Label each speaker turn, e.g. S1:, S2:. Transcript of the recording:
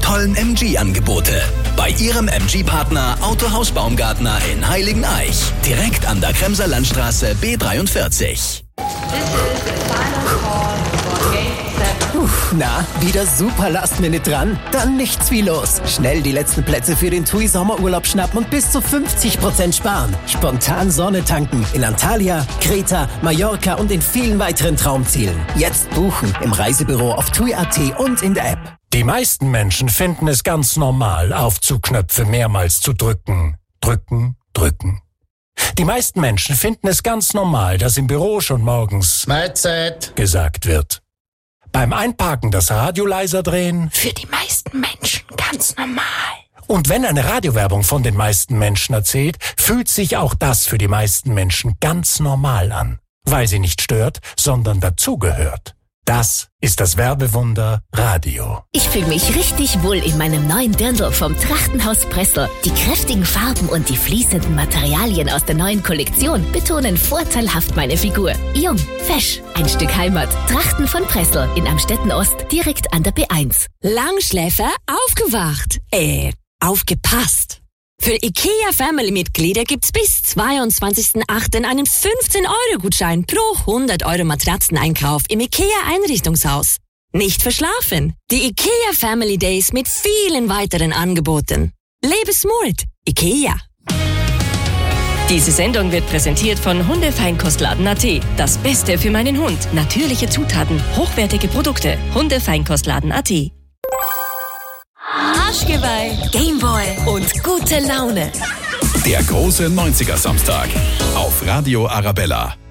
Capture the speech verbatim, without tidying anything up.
S1: tollen M G-Angebote. Bei Ihrem M G-Partner Autohaus Baumgartner in Heiligeneich. Direkt an der Kremser Landstraße B dreiundvierzig.
S2: Uff, na, wieder super Last-Minute dran? Dann nichts wie los. Schnell die letzten Plätze für den TUI Sommerurlaub schnappen und bis zu fünfzig Prozent sparen. Spontan Sonne tanken in Antalya, Kreta, Mallorca und in vielen weiteren Traumzielen. Jetzt buchen im Reisebüro auf T U I Punkt A T und in der App.
S3: Die meisten Menschen finden es ganz normal, Aufzugknöpfe mehrmals zu drücken. Drücken, drücken. Die meisten Menschen finden es ganz normal, dass im Büro schon morgens Mahlzeit gesagt wird. Beim Einparken das Radio leiser drehen.
S4: Für die meisten Menschen ganz normal.
S3: Und wenn eine Radiowerbung von den meisten Menschen erzählt, fühlt sich auch das für die meisten Menschen ganz normal an. Weil sie nicht stört, sondern dazugehört. Das ist das Werbewunder Radio.
S5: Ich fühle mich richtig wohl in meinem neuen Dirndl vom Trachtenhaus Pressel. Die kräftigen Farben und die fließenden Materialien aus der neuen Kollektion betonen vorteilhaft meine Figur. Jung, fesch, ein Stück Heimat. Trachten von Pressel in Amstetten Ost, direkt an der B eins.
S6: Langschläfer aufgewacht. Äh, aufgepasst. Für IKEA Family-Mitglieder gibt's bis zweiundzwanzigsten achten einen fünfzehn Euro Gutschein pro hundert Euro Matratzeneinkauf im IKEA Einrichtungshaus. Nicht verschlafen. Die IKEA Family Days mit vielen weiteren Angeboten. Lebe smart. IKEA.
S7: Diese Sendung wird präsentiert von Hundefeinkostladen Punkt A T. Das Beste für meinen Hund. Natürliche Zutaten, hochwertige Produkte. Hundefeinkostladen Punkt A T.
S6: Arschgeweih, Gameboy und gute Laune.
S1: Der große neunziger Samstag auf Radio Arabella.